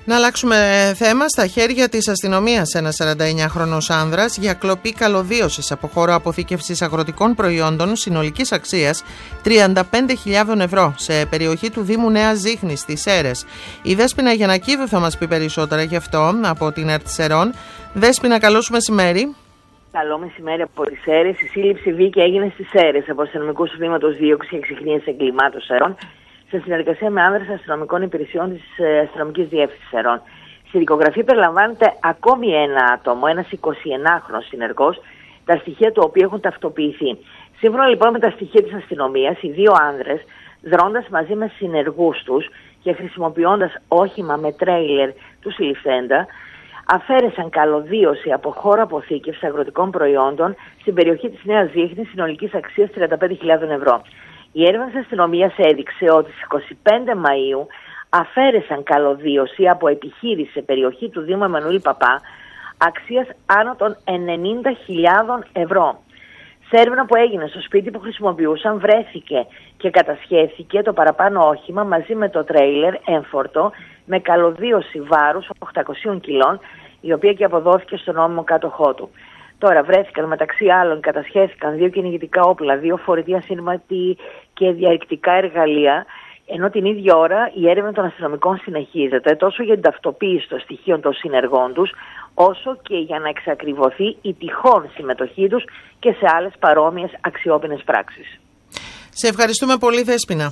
Να αλλάξουμε θέμα. Στα χέρια της αστυνομίας ένας 49χρονος άνδρας για κλοπή καλωδίωσης από χώρο αποθήκευσης αγροτικών προϊόντων συνολικής αξίας 35.000 ευρώ σε περιοχή του Δήμου Νέας Ζήχνης στις Σέρρες. Η Δέσποινα Γιαννακίδου θα μας πει περισσότερα γι' αυτό από την ΕΡΤ Σερών. Δέσποινα, καλώς μεσημέρι. Καλό μεσημέρι από τις Σέρρες. Η σύλληψη Βίκη έγινε στις Σέρρες από αστυνομικούς του Τμήματος Δίωξης και Εξυχνίασης Εγκλημάτων Σερών, σε συνεργασία με άνδρες αστυνομικών υπηρεσιών της Αστυνομικής Διεύθυνσης Σερών. Στη δικογραφία περιλαμβάνεται ακόμη ένα άτομο, ένας 29χρονος συνεργός, τα στοιχεία του οποίου έχουν ταυτοποιηθεί. Σύμφωνα λοιπόν με τα στοιχεία της αστυνομίας, οι δύο άνδρες, δρώντας μαζί με συνεργούς τους και χρησιμοποιώντας όχημα με τρέιλερ του συλληφθέντα, αφαίρεσαν καλωδίωση από χώρο αποθήκευσης αγροτικών προϊόντων στην περιοχή της Νέας Ζήχνης συνολικής αξίας 35.000 ευρώ. Η έρευνα της αστυνομίας έδειξε ότι στις 25 Μαΐου αφαίρεσαν καλωδίωση από επιχείρηση σε περιοχή του Δήμου Εμμανουήλ Παπά αξίας άνω των 90.000 ευρώ. Σε έρευνα που έγινε στο σπίτι που χρησιμοποιούσαν βρέθηκε και κατασχέθηκε το παραπάνω όχημα μαζί με το τρέιλερ έμφορτο με καλωδίωση βάρους 800 κιλών, η οποία και αποδόθηκε στον νόμιμο κάτοχό του. Τώρα βρέθηκαν μεταξύ άλλων, κατασχέθηκαν 2 κυνηγητικά όπλα, 2 φορητή ασύρματη και διαρρηκτικά εργαλεία, ενώ την ίδια ώρα η έρευνα των αστυνομικών συνεχίζεται τόσο για την ταυτοποίηση των στοιχείων των συνεργών τους, όσο και για να εξακριβωθεί η τυχόν συμμετοχή τους και σε άλλες παρόμοιες αξιόπινες πράξεις. Σε ευχαριστούμε πολύ, Δέσποινα.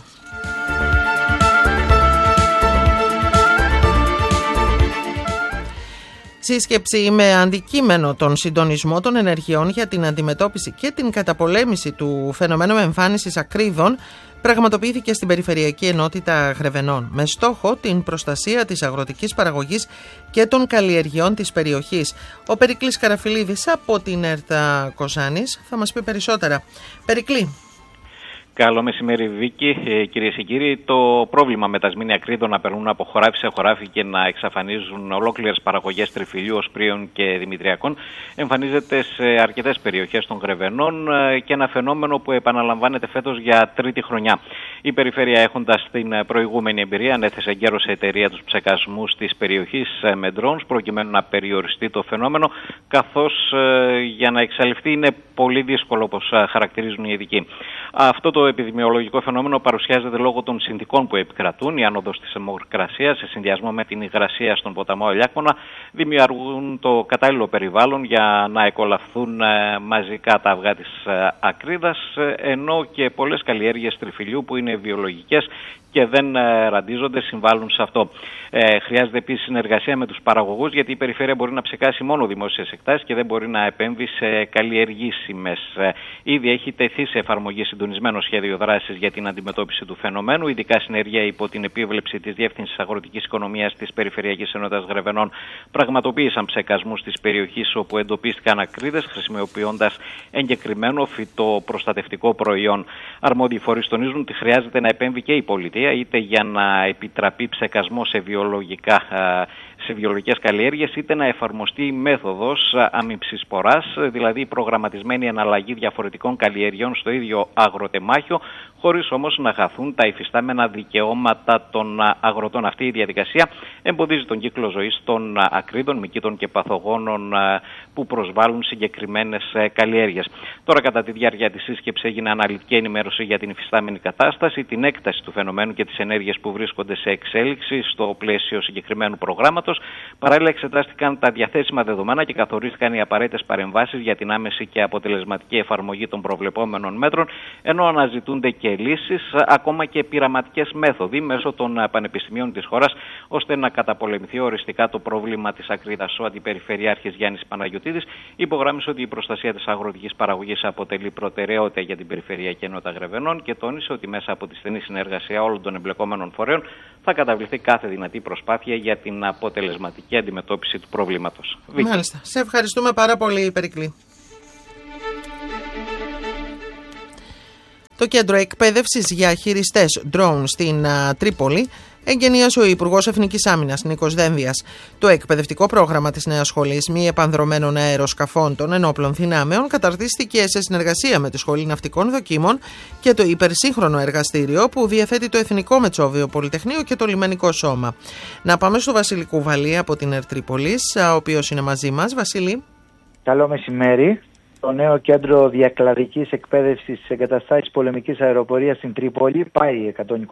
Σύσκεψη με αντικείμενο τον συντονισμό των ενεργειών για την αντιμετώπιση και την καταπολέμηση του φαινομένου εμφάνισης ακρίδων πραγματοποιήθηκε στην Περιφερειακή Ενότητα Γρεβενών με στόχο την προστασία της αγροτικής παραγωγής και των καλλιεργειών της περιοχής. Ο Περικλής Καραφιλίδης από την ΕΡΤ Κοζάνης θα μας πει περισσότερα. Περικλή. Καλό μεσημέρι, Βίκη. Κυρίες και κύριοι, το πρόβλημα με τα σμήνια ακρίδων να περνούν από χωράφι σε χωράφι και να εξαφανίζουν ολόκληρες παραγωγές τριφυλιού, οσπρίων και δημητριακών εμφανίζεται σε αρκετές περιοχές των Γρεβενών και ένα φαινόμενο που επαναλαμβάνεται φέτος για τρίτη χρονιά. Η Περιφέρεια, έχοντας την προηγούμενη εμπειρία, ανέθεσε εγκαίρως σε εταιρεία τους ψεκασμούς της περιοχής με drones προκειμένου να περιοριστεί το φαινόμενο, καθώς για να εξαλειφθεί είναι πολύ δύσκολο, όπως χαρακτηρίζουν οι ειδικοί. Αυτό το επιδημιολογικό φαινόμενο παρουσιάζεται λόγω των συνθηκών που επικρατούν. Η άνοδος της θερμοκρασίας σε συνδυασμό με την υγρασία στον ποταμό Ελιάκμονα δημιουργούν το κατάλληλο περιβάλλον για να εκολαφθούν μαζικά τα αυγά της ακρίδας, ενώ και πολλές καλλιέργειες τριφυλιού που είναι βιολογικές και δεν ραντίζονται συμβάλλουν σε αυτό. Χρειάζεται επίσης συνεργασία με τους παραγωγούς, γιατί η Περιφέρεια μπορεί να ψεκάσει μόνο δημόσιες εκτάσεις και δεν μπορεί να επέμβει σε καλλιεργήσιμες. Ήδη έχει τεθεί σε εφαρμογή συντονισμένο σχέδιο δράσης για την αντιμετώπιση του φαινομένου. Ειδικά συνεργεία υπό την επίβλεψη της Διεύθυνσης Αγροτικής Οικονομίας της Περιφερειακής Ενότητας Γρεβενών πραγματοποίησαν ψεκασμούς στις περιοχές όπου εντοπίστηκαν ακρίδες, χρησιμοποιώντας εγκεκριμένο φυτοπροστατευτικό προϊόν. Αρμόδιοι φορείς τονίζουν ότι χρειάζεται να επέμβει και η πολιτεία, είτε για να επιτραπεί ψεκασμό σε βιολογικές καλλιέργειες, είτε να εφαρμοστεί η μέθοδος αμυψισποράς, δηλαδή η προγραμματισμένη εναλλαγή διαφορετικών καλλιεργειών στο ίδιο αγροτεμάχιο, χωρίς όμως να χαθούν τα υφιστάμενα δικαιώματα των αγροτών. Αυτή η διαδικασία εμποδίζει τον κύκλο ζωής των ακρίδων, μυκήτων και παθογόνων που προσβάλλουν συγκεκριμένες καλλιέργειες. Τώρα, κατά τη διάρκεια της σύσκεψης, έγινε αναλυτική ενημέρωση για την υφιστάμενη κατάσταση, την έκταση του φαινομένου και τις ενέργειες που βρίσκονται σε εξέλιξη στο πλαίσιο συγκεκριμένου προγράμματος. Παράλληλα, εξετάστηκαν τα διαθέσιμα δεδομένα και καθορίστηκαν οι απαραίτητες παρεμβάσεις για την άμεση και αποτελεσματική εφαρμογή των προβλεπόμενων μέτρων, ενώ αναζητούνται και λύσεις, ακόμα και πειραματικές μέθοδοι μέσω των πανεπιστημίων της χώρας, ώστε να καταπολεμηθεί οριστικά το πρόβλημα της ακρίδας. Ο Αντιπεριφερειάρχης Γιάννης Παναγιωτίδης υπογράμμισε ότι η προστασία της αγροτικής παραγωγής αποτελεί προτεραιότητα για την Περιφερειακή Ενότητα Γρεβενών και τόνισε ότι μέσα από τη στενή συνεργασία όλων των εμπλεκόμενων φορέων θα καταβληθεί κάθε δυνατή προσπάθεια για την αποτελεσματική αντιμετώπιση του προβλήματος. Μάλιστα. Σε ευχαριστούμε πάρα πολύ, Περικλή. Το κέντρο εκπαίδευσης για χειριστές drone στην Τρίπολη εγκαινίασε ο Υπουργός Εθνικής Άμυνας Νίκος Δένδιας. Το εκπαιδευτικό πρόγραμμα της νέας σχολής μη επανδρωμένων αεροσκαφών των ενόπλων δυνάμεων καταρτίστηκε σε συνεργασία με τη Σχολή Ναυτικών Δοκίμων και το υπερσύγχρονο εργαστήριο που διαθέτει το Εθνικό Μετσόβιο Πολυτεχνείο και το Λιμενικό Σώμα. Να πάμε στο Βασίλη Κουβαλή από την Ερτρίπολης, ο οποίος είναι μαζί μας. Βασίλη. Καλό μεσημέρι. Το νέο κέντρο διακλαδικής εκπαίδευσης της εγκαταστάσης πολεμικής αεροπορίας στην Τρίπολη πάει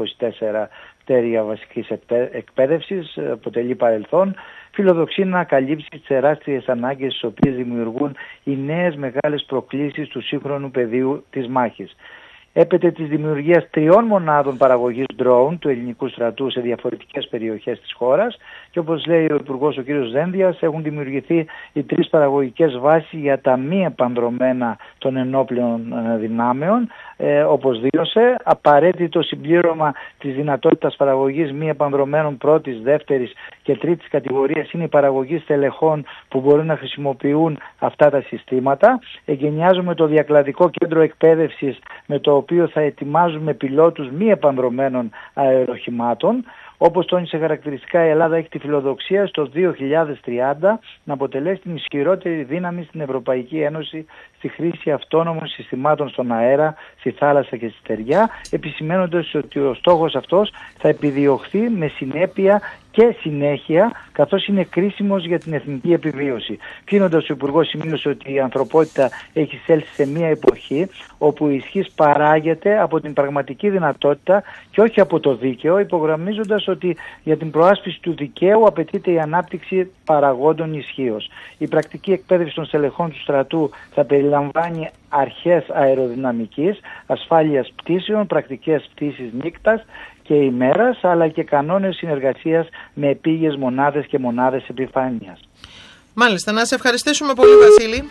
124 πτέρυγα βασικής εκπαίδευσης, αποτελεί παρελθόν. Φιλοδοξεί να καλύψει τις τεράστιες ανάγκες τις οποίες δημιουργούν οι νέες μεγάλες προκλήσεις του σύγχρονου πεδίου της μάχης. Έπεται της δημιουργίας 3 μονάδων παραγωγής drone του ελληνικού στρατού σε διαφορετικές περιοχές της χώρας και όπως λέει ο Υπουργός ο κ. Δένδιας, έχουν δημιουργηθεί οι 3 παραγωγικές βάσεις για τα μη επανδρωμένα των ενόπλων δυνάμεων, όπως δήλωσε. Απαραίτητο συμπλήρωμα της δυνατότητας παραγωγής μη επανδρωμένων πρώτης, δεύτερης και τρίτης κατηγορίας είναι η παραγωγή στελεχών που μπορούν να χρησιμοποιούν αυτά τα συστήματα. Εγκαινιάζουμε το διακλαδικό κέντρο εκπαίδευσης με το οποίο θα ετοιμάζουμε πιλότους μη επανδρωμένων αεροχημάτων. Όπως τόνισε χαρακτηριστικά, η Ελλάδα έχει τη φιλοδοξία στο 2030 να αποτελέσει την ισχυρότερη δύναμη στην Ευρωπαϊκή Ένωση στη χρήση αυτόνομων συστημάτων στον αέρα, στη θάλασσα και στη στεριά, επισημαίνοντας ότι ο στόχος αυτός θα επιδιωχθεί με συνέπεια και συνέχεια, καθώς είναι κρίσιμος για την εθνική επιβίωση. Κλείνοντας, ο Υπουργός σημείωσε ότι η ανθρωπότητα έχει εισέλθει σε μια εποχή όπου η ισχύς παράγεται από την πραγματική δυνατότητα και όχι από το δίκαιο, υπογραμμίζοντας ότι για την προάσπιση του δικαίου απαιτείται η ανάπτυξη παραγόντων ισχύως. Η πρακτική εκπαίδευση των στελεχών του στρατού θα περιλαμβάνει αρχές αεροδυναμικής, ασφάλειας πτήσεων, πρακτικές πτήσεις νύκτας και ημέρας, αλλά και κανόνες συνεργασίας με επίγειες μονάδες και μονάδες επιφάνειας. Μάλιστα, να σε ευχαριστήσουμε πολύ, Βασίλη.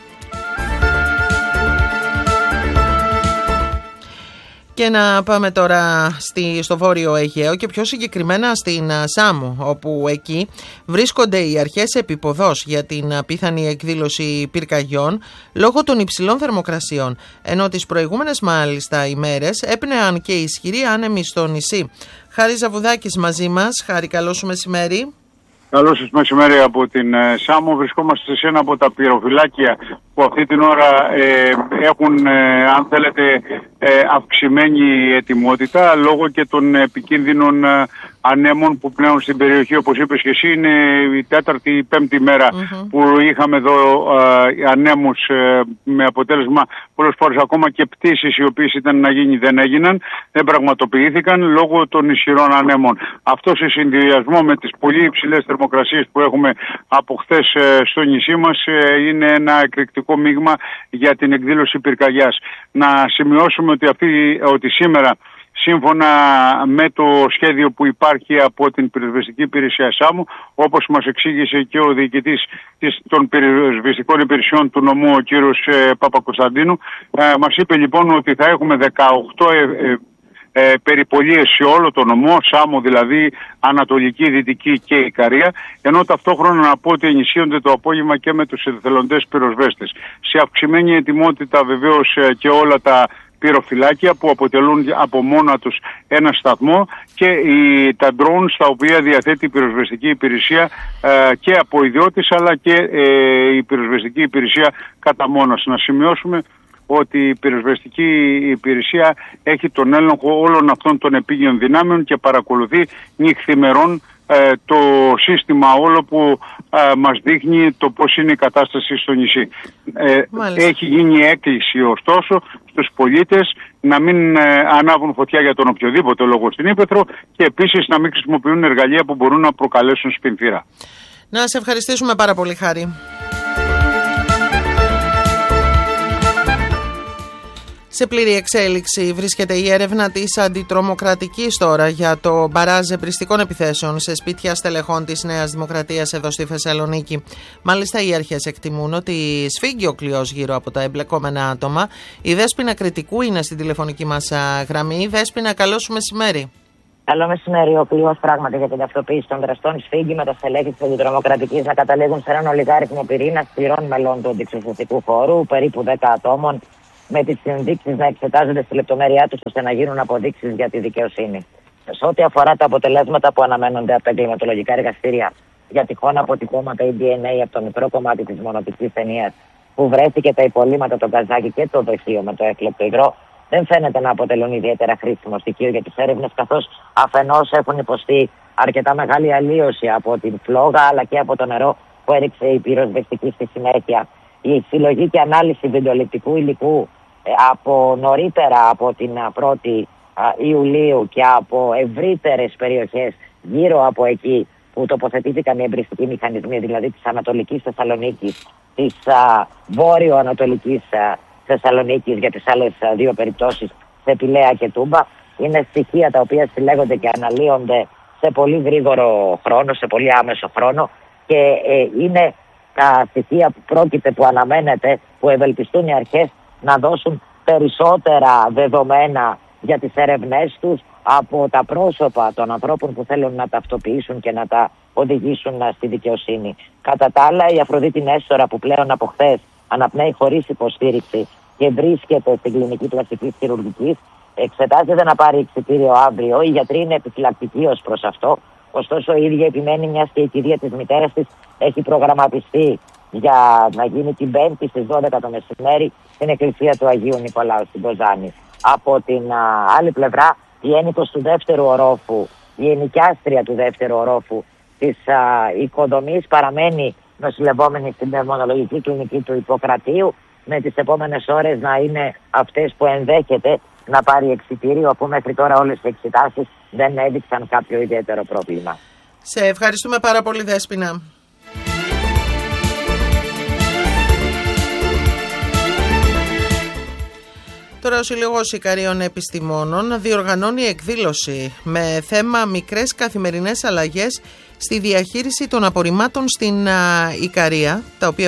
Και να πάμε τώρα στο Βόρειο Αιγαίο και πιο συγκεκριμένα στην Σάμο, όπου εκεί βρίσκονται οι αρχές επίποδος για την πιθανή εκδήλωση πυρκαγιών λόγω των υψηλών θερμοκρασιών, ενώ τις προηγούμενες μάλιστα ημέρες έπνεαν και ισχυροί άνεμοι στο νησί. Χάρη Ζαβουδάκης μαζί μας. Χάρη, καλό σου μεσημέρι. Καλό σας μεσημέρι από την Σάμο. Βρισκόμαστε σε ένα από τα πυροφυλάκια που αυτή την ώρα έχουν, αν θέλετε, αυξημένη ετοιμότητα λόγω και των επικίνδυνων ανέμων που πνέουν στην περιοχή. Όπως είπες και εσύ, είναι η 4η ή 5η μέρα που είχαμε εδώ ανέμους με αποτέλεσμα πολλές φορές ακόμα και πτήσεις οι οποίες ήταν να γίνει δεν έγιναν, δεν πραγματοποιήθηκαν λόγω των ισχυρών ανέμων. Αυτό σε συνδυασμό με τις πολύ υψηλές θερμοκρασίες που έχουμε από χθες στο νησί μας είναι ένα εκρηκτικό μείγμα για την εκδήλωση πυρκαγιάς. Να σημειώσουμε ότι σήμερα, σύμφωνα με το σχέδιο που υπάρχει από την πυροσβεστική υπηρεσία Σάμου, όπως μας εξήγησε και ο διοικητής των πυροσβεστικών υπηρεσιών του νομού, ο κύριος Παπακοσταντίνου, μας είπε λοιπόν ότι θα έχουμε 18 περιπολίες σε όλο το νομό, Σάμο δηλαδή, Ανατολική, Δυτική και Ικαρία, ενώ ταυτόχρονα να πω ότι ενισχύονται το απόγευμα και με τους εθελοντές πυροσβέστες. Σε αυξημένη ετοιμότητα βεβαίως και όλα τα πυροφυλάκια που αποτελούν από μόνα τους ένα σταθμό και τα drones τα οποία διαθέτει η πυροσβεστική υπηρεσία και από ιδιώτης αλλά και η πυροσβεστική υπηρεσία κατά μόνος. Να σημειώσουμε ότι η πυροσβεστική υπηρεσία έχει τον έλεγχο όλων αυτών των επίγειων δυνάμεων και παρακολουθεί νυχθημερών το σύστημα όλο που μας δείχνει το πώς είναι η κατάσταση στο νησί. Έχει γίνει έκκληση ωστόσο στους πολίτες να μην ανάβουν φωτιά για τον οποιοδήποτε λόγο στην ύπαιθρο και επίσης να μην χρησιμοποιούν εργαλεία που μπορούν να προκαλέσουν σπινθήρα. Να σε ευχαριστήσουμε πάρα πολύ, Χάρη. Σε πλήρη εξέλιξη βρίσκεται η έρευνα της αντιτρομοκρατικής τώρα για το μπαράζ εμπριστικών επιθέσεων σε σπίτια στελεχών της Νέας Δημοκρατίας εδώ στη Θεσσαλονίκη. Μάλιστα, οι αρχές εκτιμούν ότι σφίγγει ο κλειός γύρω από τα εμπλεκόμενα άτομα. Η Δέσποινα Κρητικού είναι στην τηλεφωνική μας γραμμή. Δέσποινα, καλό σου μεσημέρι. Καλό μεσημέρι. Ο κλειός πράγματι για την ταυτοποίηση των δραστών σφίγγει με τα στελέχη της αντιτρομοκρατικής να καταλήγουν σε έναν ολιγάριθμο πυρήνα σκληρών μελών του αντιξουσιαστικού χώρου, περίπου 10 ατόμων, με τις ενδείξεις να εξετάζονται στη λεπτομέρειά τους ώστε να γίνουν αποδείξεις για τη δικαιοσύνη. Σε ό,τι αφορά τα αποτελέσματα που αναμένονται από τα εγκληματολογικά εργαστήρια για τυχόν αποτυπώματα ή DNA από το μικρό κομμάτι της μονοπικής ταινίας που βρέθηκε τα υπολείμματα, το καζάκι και το δοχείο με το έκλεπτο υγρό, δεν φαίνεται να αποτελούν ιδιαίτερα χρήσιμο στοιχείο για τις έρευνες, καθώς αφενός έχουν υποστεί αρκετά μεγάλη αλλίωση από την φλόγα αλλά και από το νερό που έριξε η πυροσβεστική στη συνέχεια. Η συλλογή και ανάλυση βιντεοληπτικού υλικού από νωρίτερα από την 1η Ιουλίου και από ευρύτερες περιοχές γύρω από εκεί που τοποθετήθηκαν οι εμπριστικοί μηχανισμοί, δηλαδή της Ανατολικής Θεσσαλονίκης, της Βόρειο-Ανατολικής Θεσσαλονίκης για τις άλλες δύο περιπτώσεις σε Πηλαία και Τούμπα, είναι στοιχεία τα οποία συλλέγονται και αναλύονται σε πολύ γρήγορο χρόνο, σε πολύ άμεσο χρόνο, και είναι τα στοιχεία που αναμένεται, που ευελπιστούν οι αρχές να δώσουν περισσότερα δεδομένα για τις έρευνές τους από τα πρόσωπα των ανθρώπων που θέλουν να ταυτοποιήσουν και να τα οδηγήσουν στη δικαιοσύνη. Κατά τα άλλα, η Αφροδίτη Νέστορα, που πλέον από χθες αναπνέει χωρίς υποστήριξη και βρίσκεται στην κλινική πλαστικής χειρουργικής, εξετάζεται να πάρει εξιτήριο αύριο. Οι γιατροί είναι επιφυλακτικοί ως προς αυτό. Ωστόσο, η ίδια επιμένει, μιας και η κηδεία της μητέρας της έχει προγραμματιστεί για να γίνει την Πέμπτη στις 12 το μεσημέρι στην εκκλησία του Αγίου Νικολάου στην Κοζάνη. Από την άλλη πλευρά, η ένικος του δεύτερου ορόφου, η ενοικιάστρια του δεύτερου ορόφου της οικοδομής παραμένει νοσηλευόμενη στην πνευμονολογική κλινική του Ιπποκρατίου, με τις επόμενες ώρες να είναι αυτές που ενδέχεται να πάρει εξιτήριο, αφού μέχρι τώρα όλες οι εξετάσεις δεν έδειξαν κάποιο ιδιαίτερο πρόβλημα. Σε ευχαριστούμε πάρα πολύ, Δέσποινα. Τώρα ο Σύλλογος Ικαρίων Επιστημόνων διοργανώνει εκδήλωση με θέμα μικρές καθημερινές αλλαγές στη διαχείριση των απορριμμάτων στην Ικαρία,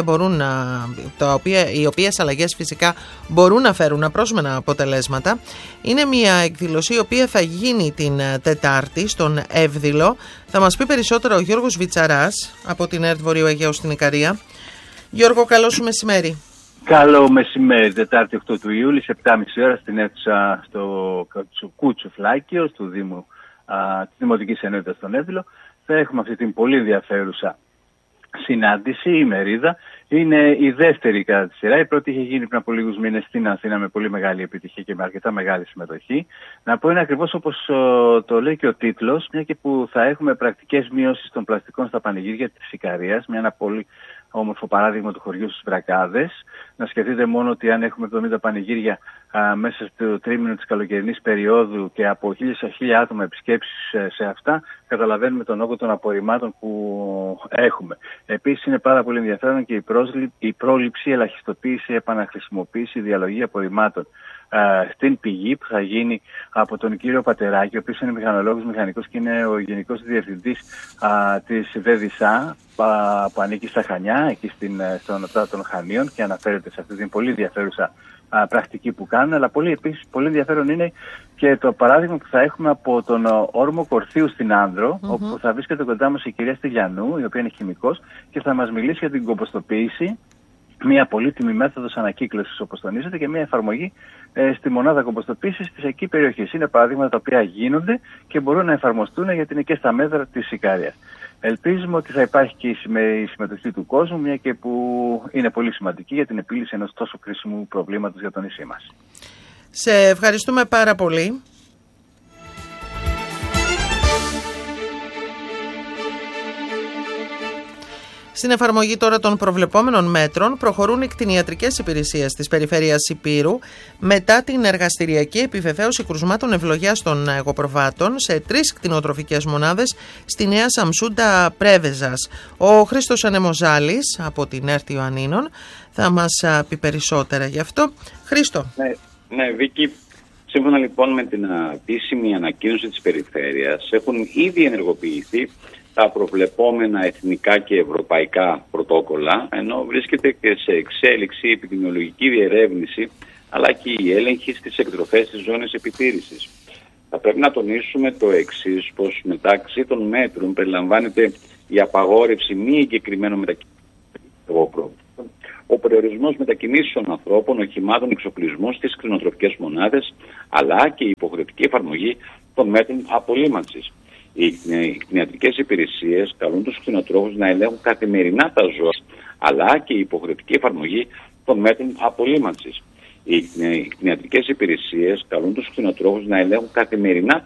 οι οποίες αλλαγές φυσικά μπορούν να φέρουν απρόσμενα αποτελέσματα. Είναι μια εκδήλωση η οποία θα γίνει την Τετάρτη στον Εύδηλο. Θα μας πει περισσότερο ο Γιώργος Βιτσαράς από την ΕΡΤ Βορείου Αιγαίου στην Ικαρία. Γιώργο, καλό σου μεσημέρι. Καλό μεσημέρι, Τετάρτη 8 του Ιούλη, σε 7.30 ώρα στην αίθουσα στο Κούτσοφλάκιο, του Δήμου της Δημοτικής Ενότητας στον Εύδηλο. Θα έχουμε αυτή την πολύ ενδιαφέρουσα συνάντηση, η ημερίδα. Είναι η δεύτερη κατά τη σειρά. Η πρώτη είχε γίνει πριν από λίγους μήνες στην Αθήνα με πολύ μεγάλη επιτυχία και με αρκετά μεγάλη συμμετοχή. Να πω είναι ακριβώς όπως το λέει και ο τίτλος, μια και που θα έχουμε πρακτικές μείωσεις των πλαστικών στα πανηγύρια της Ικαρίας, ένα πολύ όμορφο παράδειγμα του χωριού στους Βρακάδες. Να σκεφτείτε μόνο ότι αν έχουμε 70 πανηγύρια μέσα στο τρίμηνο της καλοκαιρινής περίοδου και από 1.000 άτομα επισκέψεις σε αυτά, καταλαβαίνουμε τον όγκο των απορριμμάτων που έχουμε. Επίσης είναι πάρα πολύ ενδιαφέρον και η πρόληψη, η ελαχιστοποίηση, η επαναχρησιμοποίηση, η διαλογή απορριμμάτων στην πηγή, που θα γίνει από τον κύριο Πατεράκη, ο οποίος είναι μηχανολόγος μηχανικός και είναι ο γενικός διευθυντής της ΒΕΔΙΣΑ, που ανήκει στα Χανιά, εκεί στον Οτρά των Χανίων, και αναφέρεται σε αυτή την πολύ ενδιαφέρουσα πρακτική που κάνουν. Αλλά επίσης πολύ ενδιαφέρον είναι και το παράδειγμα που θα έχουμε από τον όρμο Κορθίου στην Άνδρο, όπου θα βρίσκεται κοντά μας η κυρία Στυλιανού, η οποία είναι χημικός, και θα μας μιλήσει για την κομποστοποίηση, μια πολύτιμη μέθοδος ανακύκλωσης, όπως τονίζεται, και μια εφαρμογή στη μονάδα κομποστοποίησης της εκεί περιοχής. Είναι παραδείγματα τα οποία γίνονται και μπορούν να εφαρμοστούν, γιατί είναι και στα μέτρα της Ικαρίας. Ελπίζουμε ότι θα υπάρχει και η συμμετοχή του κόσμου, μια και που είναι πολύ σημαντική για την επίλυση ενός τόσο κρίσιμου προβλήματος για το νησί μας. Σε ευχαριστούμε πάρα πολύ. Στην εφαρμογή τώρα των προβλεπόμενων μέτρων προχωρούν οι κτηνιατρικές υπηρεσίες της περιφέρειας Ηπείρου μετά την εργαστηριακή επιβεβαίωση κρουσμάτων ευλογιάς των εγωπροβάτων σε 3 κτηνοτροφικές μονάδες στη Νέα Σαμσούντα Πρέβεζας. Ο Χρήστος Ανεμοζάλης από την ΕΡΤ Ιωαννίνων θα μας πει περισσότερα γι' αυτό. Χρήστο. Ναι, Βίκη, σύμφωνα λοιπόν με την επίσημη ανακοίνωση της περιφέρειας, έχουν ήδη ενεργοποιηθεί τα προβλεπόμενα εθνικά και ευρωπαϊκά πρωτόκολλα, ενώ βρίσκεται και σε εξέλιξη η επιδημιολογική διερεύνηση αλλά και η έλεγχη στις εκτροφές της ζώνης επιτήρησης. Θα πρέπει να τονίσουμε το εξής, πως μεταξύ των μέτρων περιλαμβάνεται η απαγόρευση μη εγκεκριμένων μετακινήσεων, ο περιορισμός μετακινήσεων ανθρώπων, οχημάτων, εξοπλισμού στις κτηνοτροφικές μονάδες, αλλά και η υποχρεωτική εφαρμογή των μέτρων απολύμανσης. Οι κτηνιατρικές υπηρεσίες καλούν τους κτηνοτρόφους να ελέγχουν καθημερινά τα ζώα, αλλά και η υποχρεωτική εφαρμογή των μέτρων απολύμανσης. Οι κτηνιατρικές υπηρεσίες καλούν τους κτηνοτρόφους να ελέγχουν καθημερινά